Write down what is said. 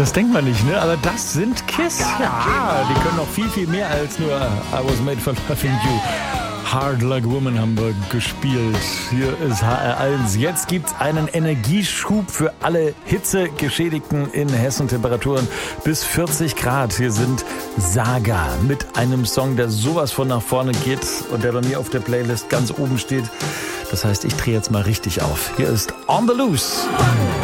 Das denkt man nicht, ne? Aber das sind Kiss. Ja, die können noch viel, viel mehr als nur I Was Made for Loving You. Hard Like Woman haben wir gespielt. Hier ist HR1. Jetzt gibt's einen Energieschub für alle Hitzegeschädigten in Hessen. Temperaturen bis 40 Grad. Hier sind Saga mit einem Song, der sowas von nach vorne geht und der bei mir auf der Playlist ganz oben steht. Das heißt, ich drehe jetzt mal richtig auf. Hier ist On the Loose.